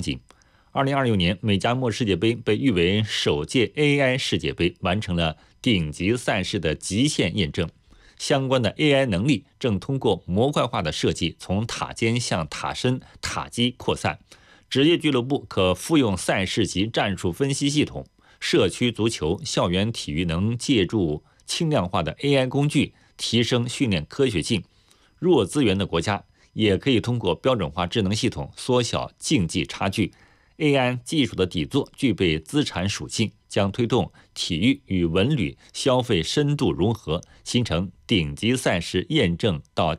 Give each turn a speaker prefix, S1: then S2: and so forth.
S1: 景。2026年美加墨世界杯被誉为首届 AI 世界杯，完成了顶级赛事的极限验证。相关的 AI 能力正通过模块化的设计，从塔尖向塔身、塔基扩散。职业俱乐部可复用赛事及战术分析系统，社区足球、校园体育能借助轻量化的 AI 工具提升训练科学性。弱资源的国家也可以通过标准化智能系统缩小竞技差距。AI 技术的底座具备资产属性，将推动体育与文旅消费深度融合，形成顶级赛事验证到